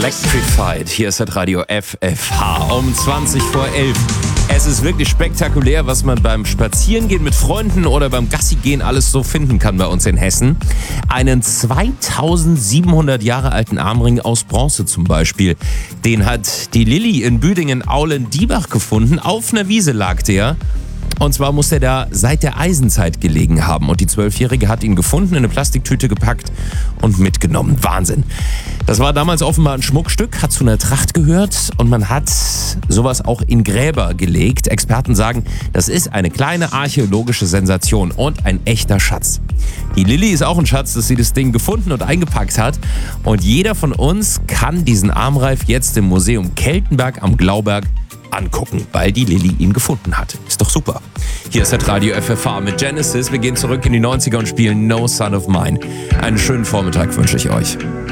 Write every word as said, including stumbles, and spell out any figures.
Electrified. Hier ist das Radio F F H um zwanzig vor elf. Es ist wirklich spektakulär, was man beim Spazierengehen mit Freunden oder beim Gassigehen alles so finden kann bei uns in Hessen. Einen zweitausendsiebenhundert Jahre alten Armring aus Bronze zum Beispiel. Den hat die Lilly in Büdingen-Aulen-Diebach gefunden. Auf einer Wiese lag der. Und zwar muss er da seit der Eisenzeit gelegen haben. Und die Zwölfjährige hat ihn gefunden, in eine Plastiktüte gepackt und mitgenommen. Wahnsinn. Das war damals offenbar ein Schmuckstück, hat zu einer Tracht gehört und man hat sowas auch in Gräber gelegt. Experten sagen, das ist eine kleine archäologische Sensation und ein echter Schatz. Die Lilly ist auch ein Schatz, dass sie das Ding gefunden und eingepackt hat. Und jeder von uns kann diesen Armreif jetzt im Museum Keltenberg am Glauberg angucken, weil die Lilly ihn gefunden hat. Ist doch super. Hier ist das Radio F F H mit Genesis. Wir gehen zurück in die neunziger und spielen No Son of Mine. Einen schönen Vormittag wünsche ich euch.